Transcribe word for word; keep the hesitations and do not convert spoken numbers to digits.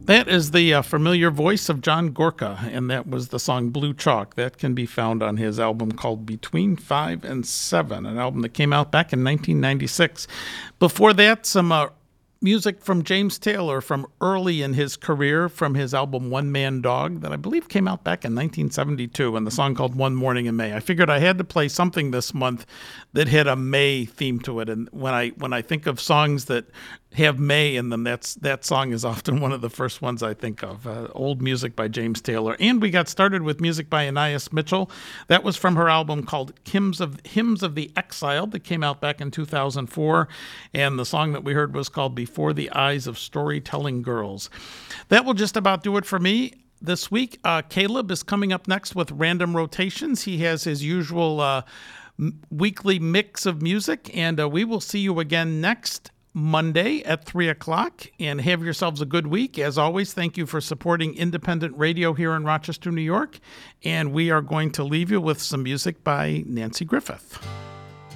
That is the uh, familiar voice of John Gorka, and that was the song Blue Chalk. That can be found on his album called Between Five and Seven, an album that came out back in nineteen ninety-six. Before that, some uh, music from James Taylor from early in his career, from his album One Man Dog, that I believe came out back in nineteen seventy-two, and the song called One Morning in May. I figured I had to play something this month that had a May theme to it, and when I when I think of songs that have May in them, that's that song is often one of the first ones I think of. Uh, old music by James Taylor. And we got started with music by Anais Mitchell. That was from her album called Hymns of Hymns of the Exiled that came out back in two thousand four. And the song that we heard was called Before the Eyes of Storytelling Girls. That will just about do it for me this week. Uh, Caleb is coming up next with Random Rotations. He has his usual uh, m- weekly mix of music, and uh, we will see you again next Monday at three o'clock, and have yourselves a good week. As always, thank you for supporting independent radio here in Rochester, New York, and we are going to leave you with some music by Nancy Griffith.